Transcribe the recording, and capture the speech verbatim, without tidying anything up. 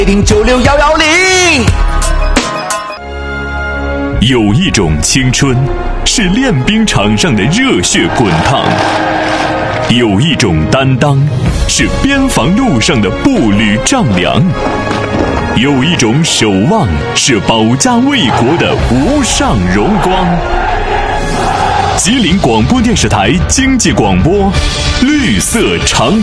零九六幺幺零。 有一种青春，是练兵场上的热血滚烫；有一种担当，是边防路上的步履丈量；有一种守望，是保家卫国的无上荣光。吉林广播电视台经济广播，绿色长